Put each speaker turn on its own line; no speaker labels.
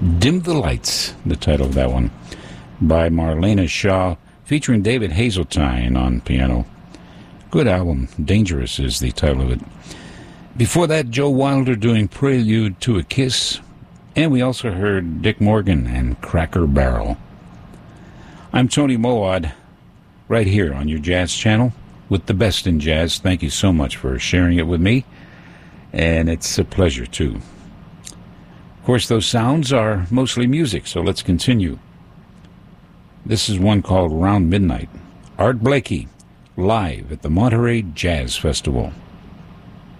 Dim the Lights, the title of that one, by Marlena Shaw, featuring David Hazeltine on piano. Good album. Dangerous is the title of it. Before that, Joe Wilder doing Prelude to a Kiss, and we also heard Dick Morgan and Cracker Barrel. I'm Tony Moad, right here on your Jazz Channel with the best in jazz. Thank you so much for sharing it with me, and it's a pleasure, too. Of course, those sounds are mostly music, so let's continue. This is one called Round Midnight. Art Blakey, live at the Monterey Jazz Festival.